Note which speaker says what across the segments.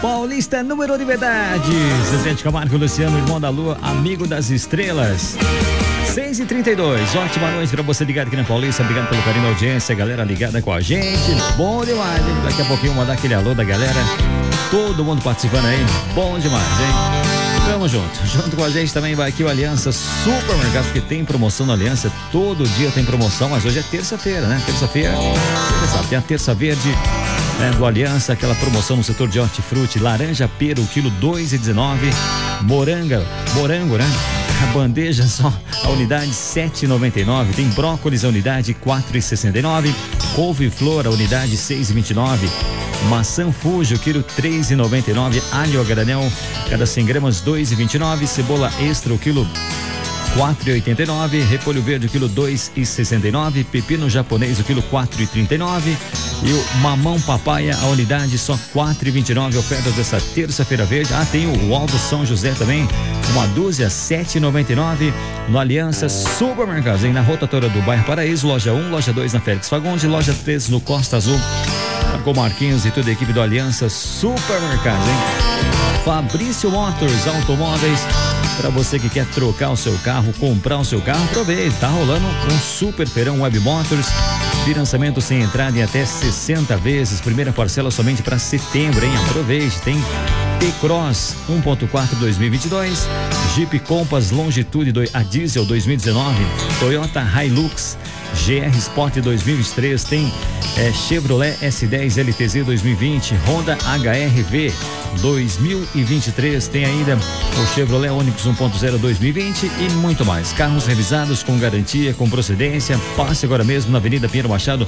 Speaker 1: Paulista, número de verdade. Zezé de Camargo, Luciano, irmão da Lua, amigo das estrelas. 6h32, ótima noite pra você ligado aqui na Paulista. Obrigado pelo carinho da audiência, galera ligada com a gente. Bom demais, hein? Daqui a pouquinho mandar aquele alô da galera. Todo mundo participando aí. Bom demais, hein? Tamo junto. Junto com a gente também vai aqui o Aliança Supermercados, que tem promoção na Aliança. Todo dia tem promoção, mas hoje é terça-feira, né? Terça-feira, você sabe, tem a terça verde, né, do Aliança, aquela promoção no setor de hortifruti. Laranja pera, o quilo 2,19. Morango, né? A bandeja só, a unidade 7,99. Tem brócolis, a unidade 4,69. Couve-flor, a unidade 6,29. Maçã Fuji, o quilo 3,99. Alho a granel, cada 100 gramas 2,29. Cebola extra, o quilo 4,89. Repolho verde, o quilo 2,69. Pepino japonês, o quilo 4,39. E o mamão papaya, a unidade só 4,29. Ofertas dessa terça-feira verde. Tem o ovo São José também, uma dúzia 7,99 no Aliança Supermercados, hein? Na rotatória do bairro Paraíso, loja 1, loja 2 na Félix Fagundes, loja 3 no Costa Azul. Com Marquinhos e toda a equipe do Aliança Supermercados, hein? Fabrício Motors Automóveis, para você que quer trocar o seu carro, comprar o seu carro, aproveita, tá rolando um super feirão Web Motors, financiamento sem entrada em até 60 vezes, primeira parcela somente para setembro, hein? Aproveite, tem T-Cross 1.4 2022, Jeep Compass Longitude a diesel 2019, Toyota Hilux GR Sport 2023, tem Chevrolet S10 LTZ 2020, Honda HR-V 2023, tem ainda o Chevrolet Onix 1.0 2020 e muito mais. Carros revisados com garantia, com procedência. Passe agora mesmo na Avenida Pinheiro Machado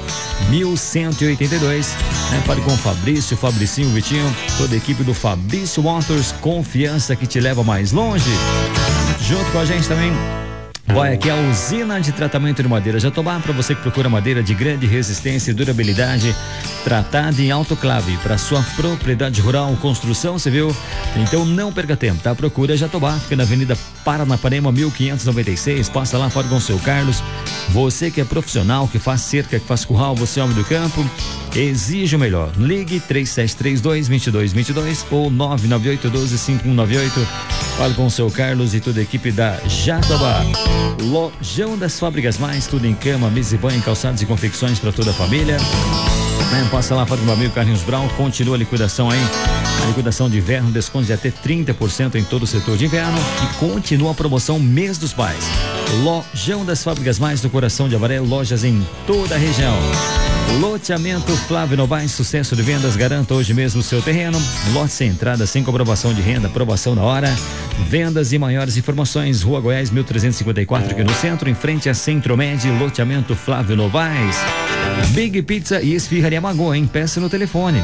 Speaker 1: 1182, Fale com o Fabricinho, Vitinho, toda a equipe do Fabrício Motors, confiança que te leva mais longe. Junto com a gente também vai aqui a usina de tratamento de madeira Jatobá, para você que procura madeira de grande resistência e durabilidade, tratada em autoclave para sua propriedade rural, construção civil. Então não perca tempo, tá? Procura Jatobá, fica na Avenida Paranapanema 1596, passa lá, fora com o seu Carlos. Você que é profissional, que faz cerca, que faz curral, você é homem do campo, exige o melhor. Ligue 3732-2222 ou 99812-5198. Fale com o seu Carlos e toda a equipe da Jatobá. Lojão das Fábricas Mais, tudo em cama, mesa e banho, calçados e confecções para toda a família. Passa lá para o meu amigo Carlinhos Brown, continua a liquidação aí. A liquidação de inverno, desconto de até 30% em todo o setor de inverno e continua a promoção Mês dos Pais. Lojão das Fábricas Mais, do coração de Avaré, lojas em toda a região. Loteamento Flávio Novaes, sucesso de vendas, garanta hoje mesmo o seu terreno. Lote sem entrada, sem comprovação de renda, aprovação na hora. Vendas e maiores informações, Rua Goiás 1354, aqui no centro, em frente a Centro-Med, loteamento Flávio Novaes. Big Pizza e Esfirraria Magô, hein? Peça no telefone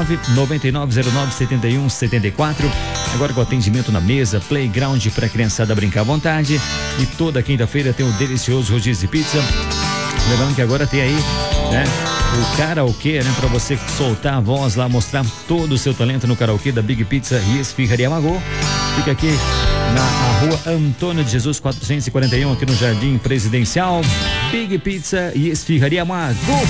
Speaker 1: 999097174. Agora com atendimento na mesa, playground para criançada brincar à vontade. E toda quinta-feira tem o delicioso rodízio de pizza. Lembrando que agora tem aí, o karaokê, pra você soltar a voz lá, mostrar todo o seu talento no karaokê da Big Pizza e Esfirraria Magô. Fica aqui na Rua Antônio de Jesus 441, aqui no Jardim Presidencial. Big Pizza e Esfirraria Magô.